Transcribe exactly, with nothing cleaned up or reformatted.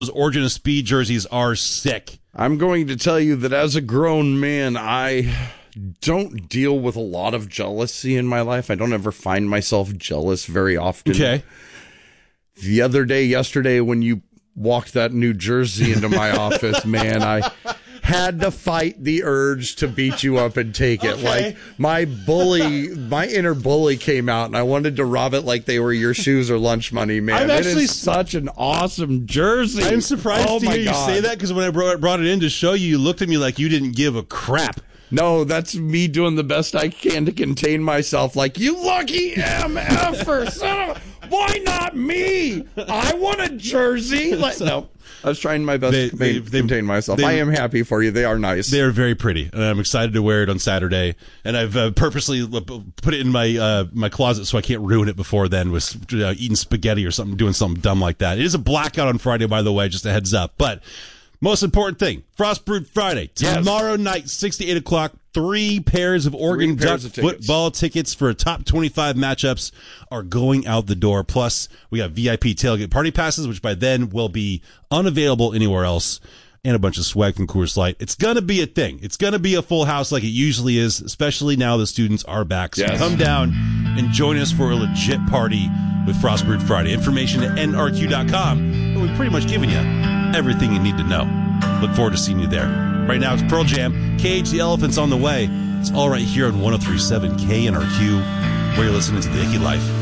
Those Origin of Speed jerseys are sick. I'm going to tell you that as a grown man, I don't deal with a lot of jealousy in my life. I don't ever find myself jealous very often. Okay. The other day, yesterday, when you walked that New Jersey into my office, man, I had to fight the urge to beat you up and take it. Okay. Like, my bully, my inner bully came out, and I wanted to rob it like they were your shoes or lunch money, man. I'm actually, it is such an awesome jersey. I'm surprised oh to my hear God. you say that, because when I brought, brought it in to show you, you looked at me like you didn't give a crap. No, that's me doing the best I can to contain myself. Like, you lucky M F-er, son of a... Why not me? I want a jersey. Like, no, I was trying my best They- to they- contain, they- contain myself. they- I am happy for you. They are nice. They are very pretty, and I'm excited to wear it on Saturday. And I've uh, purposely put it in my uh, my closet so I can't ruin it before then with uh, eating spaghetti or something, doing something dumb like that. It is a blackout on Friday, by the way, just a heads up. But most important thing, Frostbrewed Friday, tomorrow yes. night, six to eight o'clock. Three pairs of Oregon Duck football tickets for top twenty-five matchups are going out the door. Plus, we got V I P tailgate party passes, which by then will be unavailable anywhere else, and a bunch of swag from Coors Light. It's going to be a thing. It's going to be a full house like it usually is, especially now the students are back. So yes. come down and join us for a legit party with Frostbrewed Friday. Information at N R Q dot com, but we've pretty much given you everything you need to know. Look forward to seeing you there. Right now, it's Pearl Jam. Cage the Elephant's on the way. It's all right here on one oh three point seven K N R Q, where you're listening to The Icky Life.